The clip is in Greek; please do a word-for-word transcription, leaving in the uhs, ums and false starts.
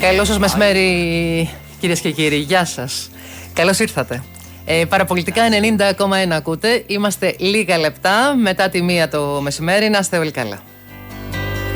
Καλό σας μεσημέρι, κυρίες και κύριοι. Γεια σας. Καλώς ήρθατε. Ε, Παραπολιτικά ενενήντα κόμμα ένα ακούτε. Είμαστε λίγα λεπτά μετά τη μία το μεσημέρι. Να είστε όλοι καλά.